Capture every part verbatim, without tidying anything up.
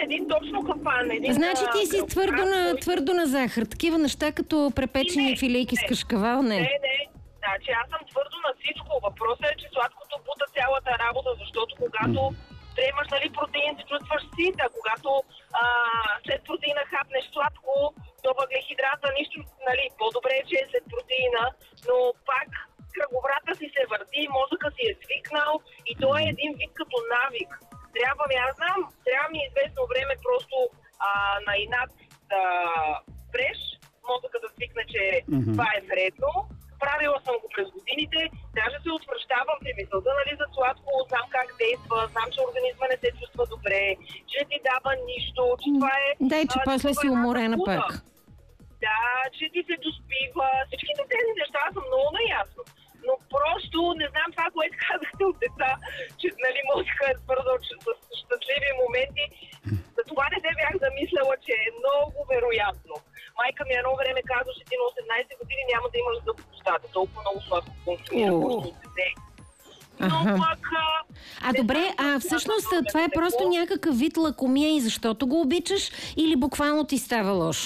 един точно капан. Един, значи ти си а, твърдо, а, на, той... твърдо на захар. Такива неща като препечени филейки с кашкавал, не. Не, не. Значи аз съм твърдо на всичко. Въпросът е, че сладкото бута цялата работа, защото когато приемаш, нали, протеин, се чувстваш сит, а когато а, след протеина хапнеш сладко, то въглехидрата, нищо, нали, по-добре е, че е след протеина, но пак кръговрата си се върти, мозъка си е свикнал и то е един вид като навик. Трябва ми, аз знам, трябва ми известно време просто а, на инат да спреш, мозъка да свикне, че mm-hmm. това е вредно. Правила съм го през годините, даже се отвръщавам при мисълта, нали, за сладко, знам как действа, знам, че организма не се чувства добре, че ти дава нищо, че това е... Дай, че а, после си уморена пак. Да, че ти се доспива, всичките тези неща съм много наясно. Но просто не знам това, което казахте от деца, че, нали, мозъка е свързал с щастливи моменти. За това не се бях замисляла, че е много вероятно. Майка ми едно време казва, че ти на осемнайсет години няма да имаш зъб в устата. Толкова много сладко консумира, просто от дете. Но пък... А добре, а всъщност това е просто някакъв вид лакомия и защото го обичаш или буквално ти става лошо?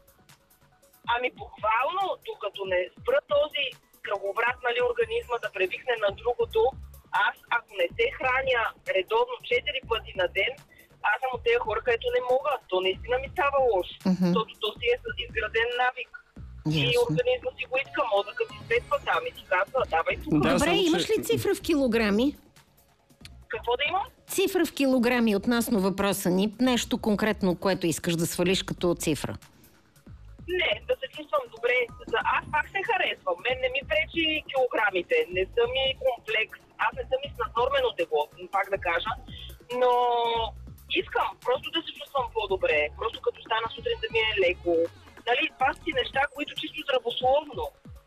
Ами буквално, докато не спра този кръговрат, нали, организма да превикне на другото, аз ако не се храня редовно четири пъти на ден, аз съм от тези хора, където не мога. То наистина ми става лошо. Uh-huh. Защото то си е с изграден навик. Yes. И организма си го иска, мозъка си светва там и ти казва, давай тук. Да, добре, само, имаш че... ли цифра в килограми? Какво да имам? Цифра в килограми относно въпроса ни. Нещо конкретно, което искаш да свалиш като цифра. Не, да се чувствам добре. За аз пак се харесвам. Мен не ми пречи килограмите. Не съм ми комплекс. Аз не съм и с наднормено тегло, пак да кажа. Но искам просто да се чувствам по-добре. Просто като стана сутрин да ми е леко. Нали, това са си неща, които чисто здравословно.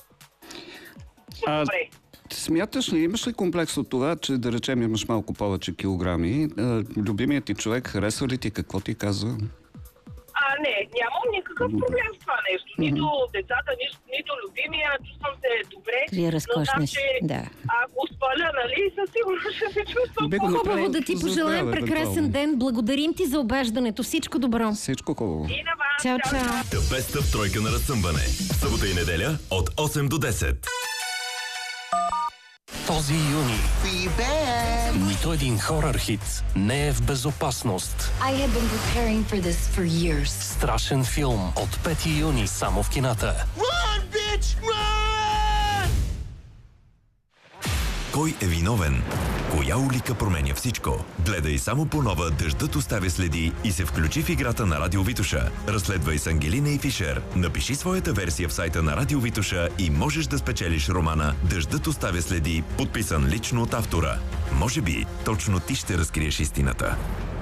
А, смяташ ли, имаш ли комплекс от това, че да речем имаш малко повече килограми? Любимият ти човек харесва ли ти? Какво ти казва? А, не, нямам никакъв проблем с това нещо. Нито децата, нито, нито любимия, чувствам се добре. Вие разкошни си, да. Ако спаля, нали, със сигурност ще се чувствам по-добре. Хубаво да ти пожелаем прекрасен ден. Благодарим ти за обаждането. Всичко добро. Всичко хубаво. И на вас. Чао, чао. The Best of тройка на разсъмване. Събота и неделя от осем до десет. Този юни нито един хорър хит не е в безопасност. I have been preparing for this for years. Страшен филм от пети юни само в кината. Run, bitch, run! Кой е виновен? Коя улика променя всичко? Гледай само по нова "Дъждът оставя следи" и се включи в играта на Радио Витоша. Разследвай с Ангелина и Фишер. Напиши своята версия в сайта на Радио Витоша и можеш да спечелиш романа "Дъждът оставя следи", подписан лично от автора. Може би точно ти ще разкриеш истината.